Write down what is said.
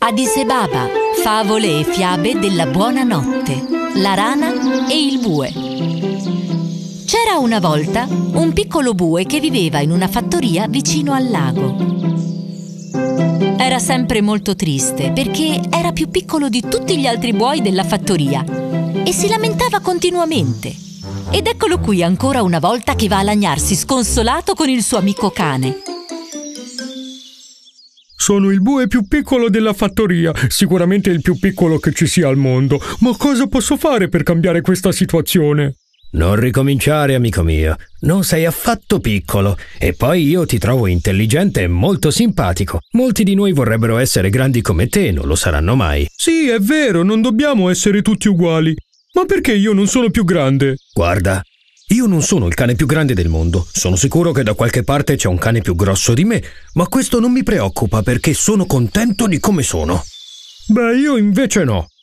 Addis Ababa, favole e fiabe della buonanotte, la rana e il bue. C'era una volta un piccolo bue che viveva in una fattoria vicino al lago. Era sempre molto triste perché era più piccolo di tutti gli altri buoi della fattoria e si lamentava continuamente. Ed eccolo qui ancora una volta che va a lagnarsi sconsolato con il suo amico cane. Sono il bue più piccolo della fattoria, sicuramente il più piccolo che ci sia al mondo. Ma cosa posso fare per cambiare questa situazione? Non ricominciare, amico mio. Non sei affatto piccolo. E poi io ti trovo intelligente e molto simpatico. Molti di noi vorrebbero essere grandi come te, non lo saranno mai. Sì, è vero, non dobbiamo essere tutti uguali. Ma perché io non sono più grande? Guarda, io non sono il cane più grande del mondo. Sono sicuro che da qualche parte c'è un cane più grosso di me, ma questo non mi preoccupa perché sono contento di come sono. Beh, io invece no.